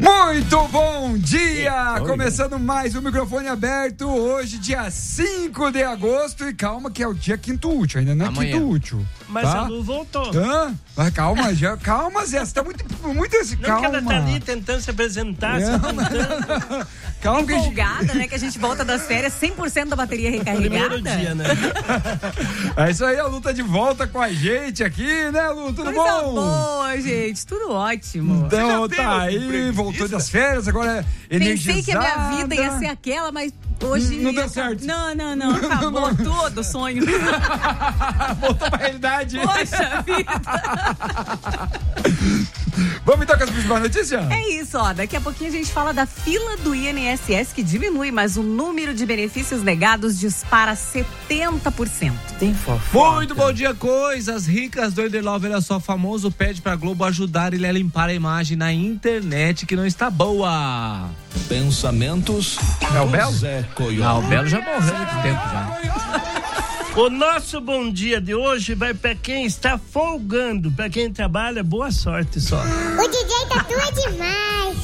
Muito bom dia! Começando mais um microfone aberto, hoje dia 5 de agosto, e calma que é o dia quinto útil, ainda não é amanhã. quinto útil. Mas tá? a Lu voltou. Mas calma, Zé, você tá muito assim, Não, calma. que ela tá ali tentando se apresentar, Calma que a gente... Empolgada, né? Que a gente volta das férias 100% da bateria recarregada. Primeiro dia, né? É isso aí, a Lu tá de volta com a gente aqui, né, Lu? Tudo Coisa bom? boa, gente. Tudo ótimo. Então tá aí, voltou das férias, agora é energizada. Pensei que a minha vida ia ser aquela, mas hoje... Não deu certo. Não. Acabou todo o sonho. Voltou pra realidade. Poxa vida. Vamos então com as principais notícias? É isso, ó. Daqui a pouquinho a gente fala da fila do INSS que diminui, mas o número de benefícios negados dispara 70%. Tem fofoca. Muito bom dia, coisas ricas do Enderlove. Olha só, famoso pede pra Globo ajudar ele a limpar a imagem na internet que não está boa. Pensamentos É o Belo? Zé Coyote. Ah, o Belo já morreu há muito tempo já. O nosso bom dia de hoje vai pra quem está folgando. Pra quem trabalha, boa sorte só. O DJ tá tudo demais.